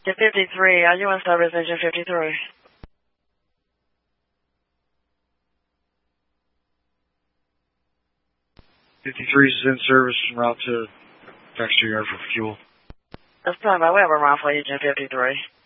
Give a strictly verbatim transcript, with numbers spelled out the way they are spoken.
fifty-three, are you in service, engine fifty-three? fifty-three is in service en route to factory yard for fuel. That's fine, but we have a round for engine fifty-three.